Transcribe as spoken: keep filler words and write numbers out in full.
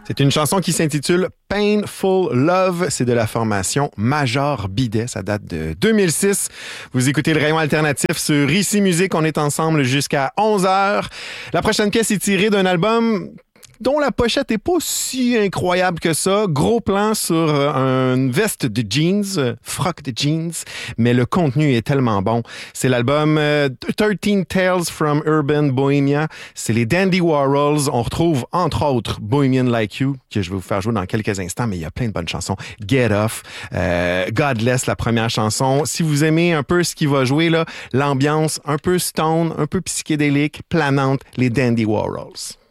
C'est une chanson qui s'intitule Painful Love. C'est de la formation Major Bidet. Ça date de deux mille six. Vous écoutez le rayon alternatif sur Ici Musique. On est ensemble jusqu'à onze heures. La prochaine pièce est tirée d'un album dont la pochette est pas si incroyable que ça. Gros plan sur une veste de jeans, euh, froc de jeans, mais le contenu est tellement bon. C'est l'album euh, thirteen Tales from Urban Bohemia. C'est les Dandy Warhols. On retrouve entre autres Bohemian Like You, que je vais vous faire jouer dans quelques instants, mais il y a plein de bonnes chansons. Get Off, euh, Godless, la première chanson. Si vous aimez un peu ce qui va jouer, là, l'ambiance un peu stone, un peu psychédélique, planante, les Dandy Warhols.